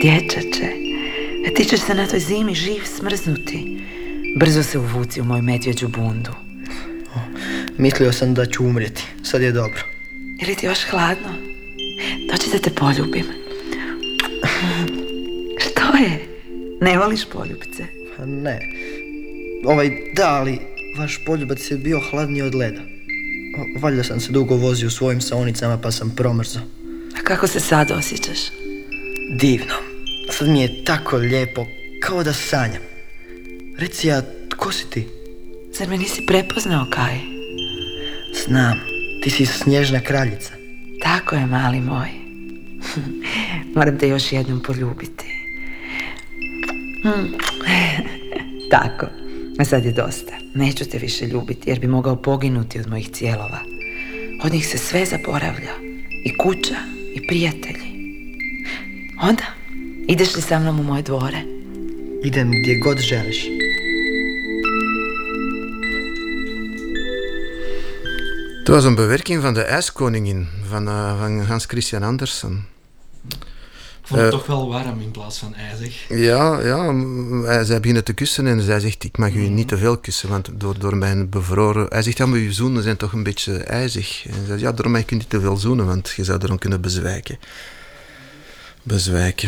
Dječače, ti ćeš se na toj zimi živ smrznuti. Brzo se uvuci u moju medvjeđu bundu. Mislio sam da ću umrijeti. Sad je dobro. Je li ti još hladno? Dođi da te poljubim. Što je? Ne voliš poljubice? Ne. Da, ali vaš poljubac je bio hladniji od leda. Valjda sam se dugo vozio u svojim saonicama pa sam promrzao. A kako se sad osjećaš? Divno. Sad mi je tako lijepo, kao da sanjam. Reci, ja, tko si ti? Zar me nisi prepoznao, Kaj? Znam, ti si snježna kraljica. Tako je, mali moj. Moram te još jednom poljubiti. Tako, a sad je dosta. Neću te više ljubiti jer bi mogao poginuti od mojih cijelova. Od njih se sve zaboravlja. I kuća, i prijatelji. Onda, ideš li sa mnom u moje dvore? Idem gdje god želiš. Het was een bewerking van de IJskoningin van Hans Christian Andersen. Ik vond het toch wel warm in plaats van ijzig. Ja, zij beginnen te kussen en zij zegt, ik mag u niet te veel kussen, want door mijn bevroren... Hij zegt, ja, maar uw zoenen zijn toch een beetje ijzig. En zij zegt, ja, daarom mag ik u niet te veel zoenen, want je zou erom kunnen bezwijken.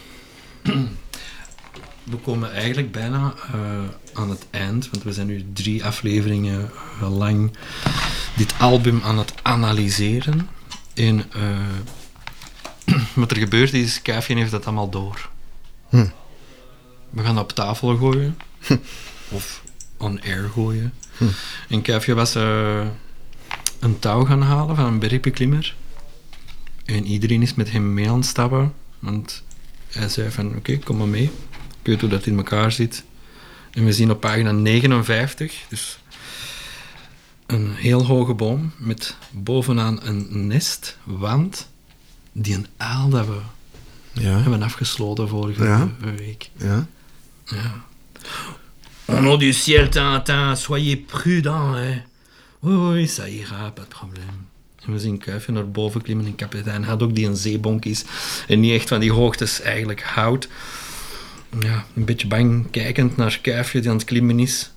We komen eigenlijk bijna aan het eind, want we zijn nu 3 afleveringen lang dit album aan het analyseren. En wat er gebeurt is, Kuifje heeft dat allemaal door. We gaan dat op tafel gooien, of on air gooien. En Kuifje was een touw gaan halen van een bergbeklimmer. En iedereen is met hem mee aan het stappen, want hij zei van, oké, kom maar mee. Ik weet hoe dat in elkaar zit. En we zien op pagina 59, dus een heel hoge boom met bovenaan een nestwand die een uil dat we hebben afgesloten vorige week. Ja. Au nom du ciel, Tintin, soyez prudent, hè. Oui, ça ira, pas de problème. En we zien Kuifje naar boven klimmen en kapitein had ook die een zeebonk is en niet echt van die hoogtes eigenlijk houdt. Ja, een beetje bang kijkend naar Kuifje die aan het klimmen is.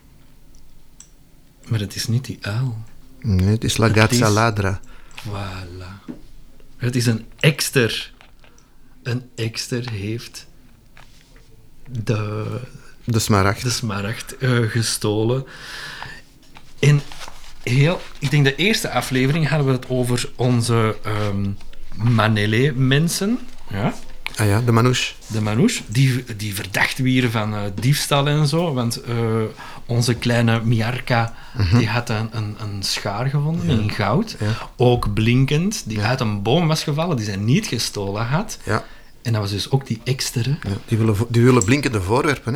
Maar het is niet die uil. Nee, het is La Gazza Ladra. Voilà. Het is een ekster. Een ekster heeft de smaragd gestolen. En ik denk de eerste aflevering hadden we het over onze Manele-mensen. Ja? Ah ja, de Manouche. De Manouche, die verdacht wieren van diefstal en zo. Want onze kleine Miarka, die had een schaar gevonden in goud. Ja. Ook blinkend, die uit een boom was gevallen, die zij niet gestolen had. Ja. En dat was dus ook die ekster. Ja, die willen blinkende voorwerpen,